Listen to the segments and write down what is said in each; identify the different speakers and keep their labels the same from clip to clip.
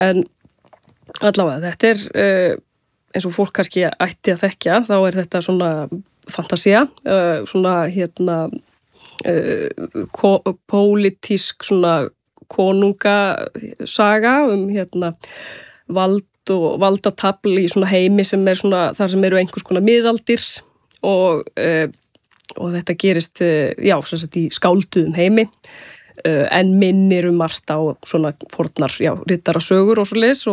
Speaker 1: en allavega þetta eins og fólk kannski ætti að þekkja, þá þetta svona fantasía, svona pólitísk svona konungasaga vald og valdatafl í svona heimi sem svona þar sem eru einhvers konar miðaldir og þetta gerist sem sagt í skálduðum heimi en minnir margt á svona fornar riddarasögur og svoleiðis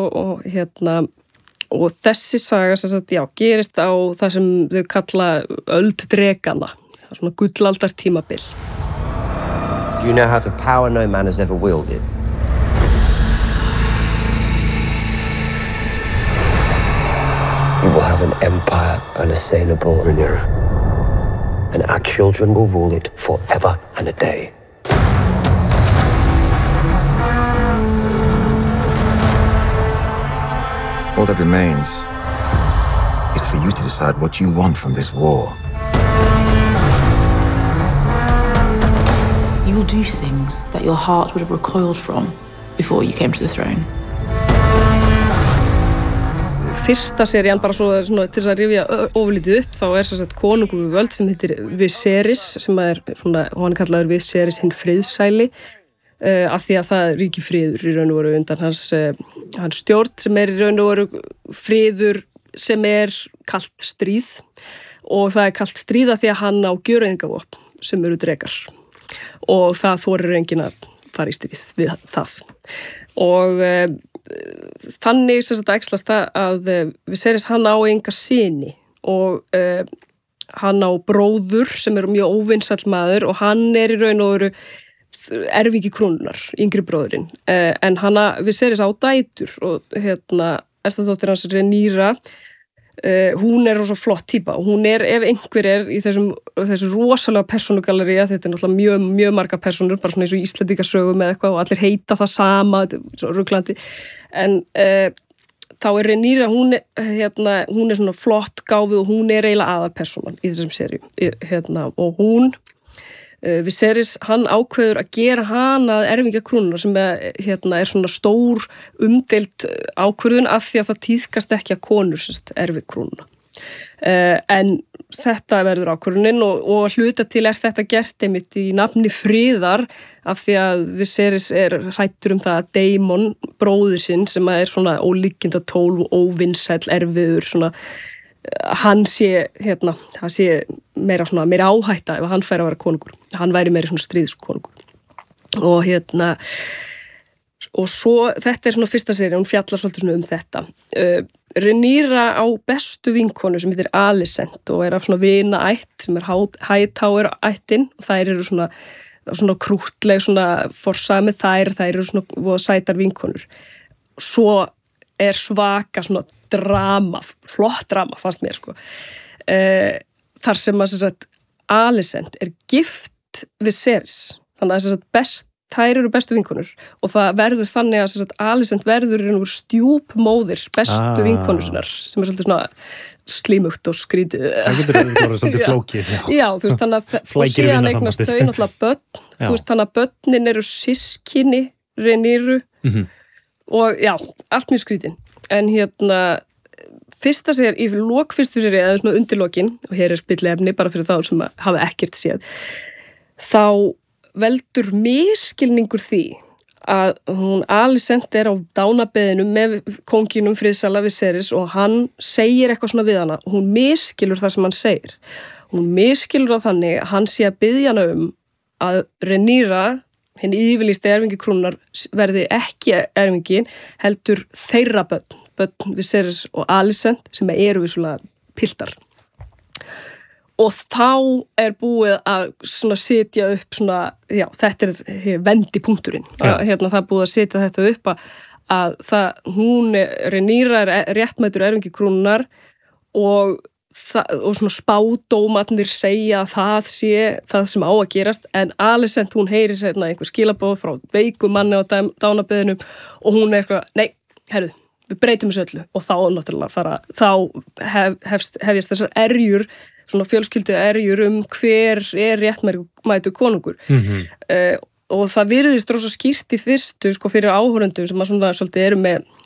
Speaker 1: og þessi saga sem sagt gerist á það sem þau kalla öld drekana, svona gullaldartímabil.
Speaker 2: You now have the power no man has ever wielded. You will have an empire unassailable, Rhaenyra. And our children will rule it forever and a day.
Speaker 3: All that remains is for you to decide what you want from this war.
Speaker 4: You will do things that your heart would have recoiled from before you came to the throne.
Speaker 1: Fyrsta serían, bara svo til þess að rifja ofurlítið upp, þá sem sagt konungur við völd sem heitir Viserys, sem svona, hann kallaður Viserys hinn friðsæli, af því að það ríki friður í raun og veru undan hans stjórn, sem í raun og veru friður sem kalt stríð, og það kalt stríð af því að hann á gjöreyðingavopn sem eru drekar, og það þorir enginn að fara í stríð við það. Og þannig sem þetta æxlast að Viserys hann á enga syni og hann á bróður sem mjög óvinsæll maður og hann í raun og veru erfingi krúnunnar, yngri bróðurinn, en Viserys á dætur og estadóttir hans Rhaenyra, hún rosa flott típa og hún ef einhver í þessu rosalega persónugallería, þetta náttúrulega mjög marga persónur, bara svona eins og Íslendingasögum eða eitthvað og allir heita það sama, þetta svona ruglandi, en þá Rhaenyra, hún svona flott gáfuð og hún eiginlega aðalpersónan í þessum seríu, og hún Viserys, hann ákveður að gera hana að erfingja krúnunnar sem svona stór umdeild ákvörðun af því að það tíðkast ekki að konur erfi krúnuna. En þetta verður ákvörðunin og hluta til þetta gert einmitt í nafni friðar af því að Viserys hræddur það að Daemon, bróðir sinn, sem svona ólíkindatól og óvinsæll erfiður svona, hann sé meira áhætta ef hann fær að vera konungur. Hann væri meira svona stríðskonungur. Og og svo, þetta svona fyrsta sería, hún fjallar svolítið svona þetta. Rhaenyra á bestu vinkonu sem heitir Alicent og af svona vinaætt sem Hightower ættin og þær eru svona krúttleg, svona forsami þær eru svona voða sætar vinkonur. Svo svaka svona drama, flott drama fannst mér þar sem að Alicent gift Viserys, þannig að þær eru bestu vinkonur og það verður þannig að Alicent verður stjúpmóðir bestu vinkonu sinnar sem svolítið svona slímugt og skrítið.
Speaker 5: Það getur verið svolítið flókið.
Speaker 1: Já, þú veist, þannig að og síðan eignast þau náttúrulega börn, þú veist, þannig að börnin eru systkini Rhaenyru og já, allt mjög skrítin. En fyrsta sér, í lok fyrstu sér eða svona undirlokin, og hér spillefni bara fyrir þá sem hafa ekkert séð, þá veldur misskilningur því að hún Alicent á dánabeðinu með kónginum friðsæla Viserys og hann segir eitthvað svona við hana og hún misskilur það sem hann segir. Hún misskilur það þannig að hann sé að biðja hana að Rhaenyra, hinn yfirlýsti erfingi krúnunnar, verði ekki erfingin, heldur þeirra börn Viserys og Alicent sem eru vissulega piltar. Og þá búið að svona setja upp svona, já, þetta vendipunkturinn. Það búið að setja þetta upp að Rhaenyra réttmætur erfingi krúnunnar og svona spádómarnir segja að það sé það sem á að gerast, en Alicent, hún heyrir einhver skilaboð frá veikum manni á dánabeðinum og hún eitthvað, nei, herðu, við breytum þessu öllu og þá náttúrulega hefjast þessar erjur, svona fjölskyldu erjur hver réttmætur konungur. Og það virðist rosa skýrt í fyrstu fyrir áhorfendum sem að svona svolítið eru með